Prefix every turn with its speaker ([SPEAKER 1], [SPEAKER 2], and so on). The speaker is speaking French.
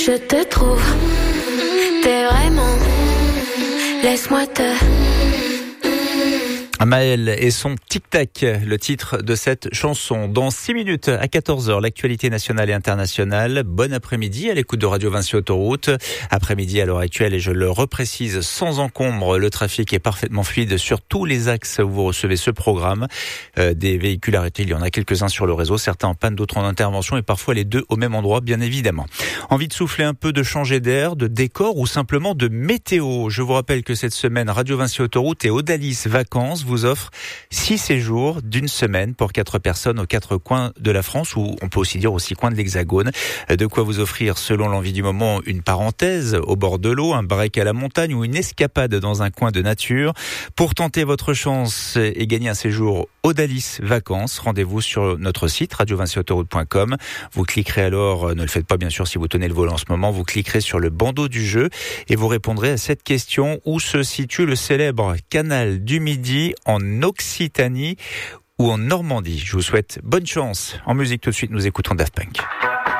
[SPEAKER 1] Je te trouve, t'es vraiment, laisse-moi te...
[SPEAKER 2] Maël et son tic-tac, le titre de cette chanson. Dans 6 minutes à 14h, l'actualité nationale et internationale. Bon après-midi à l'écoute de Radio Vinci Autoroute. Après-midi à l'heure actuelle, et je le reprécise sans encombre, le trafic est parfaitement fluide sur tous les axes où vous recevez ce programme. Des véhicules arrêtés, il y en a quelques-uns sur le réseau, certains en panne, d'autres en intervention et parfois les deux au même endroit, bien évidemment. Envie de souffler un peu, de changer d'air, de décor ou simplement de météo. Je vous rappelle que cette semaine, Radio Vinci Autoroute et Odalis Vacances vous offre 6 séjours d'une semaine pour 4 personnes aux 4 coins de la France, ou on peut aussi dire aux 6 coins de l'Hexagone. De quoi vous offrir, selon l'envie du moment, une parenthèse au bord de l'eau, un break à la montagne ou une escapade dans un coin de nature. Pour tenter votre chance et gagner un séjour Odalis Vacances, rendez-vous sur notre site radiovinciautoroute.com. Vous cliquerez alors, ne le faites pas bien sûr si vous tenez le volant en ce moment, vous cliquerez sur le bandeau du jeu et vous répondrez à cette question: où se situe le célèbre canal du Midi, en Occitanie ou en Normandie? Je vous souhaite bonne chance. En musique tout de suite, nous écoutons Daft Punk.